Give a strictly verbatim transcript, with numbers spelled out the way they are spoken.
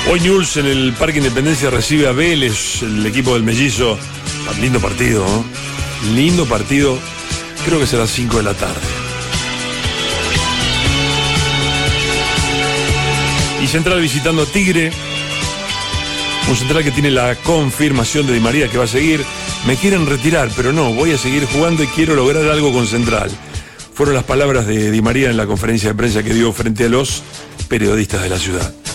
Hoy Newell's en el Parque Independencia recibe a Vélez, el equipo del Mellizo. Lindo partido, ¿no? Lindo partido. Creo que será a las cinco de la tarde. Y Central visitando a Tigre. Un Central que tiene la confirmación de Di María que va a seguir. Me quieren retirar, pero no, voy a seguir jugando y quiero lograr algo con Central. Fueron las palabras de Di María en la conferencia de prensa que dio frente a los periodistas de la ciudad.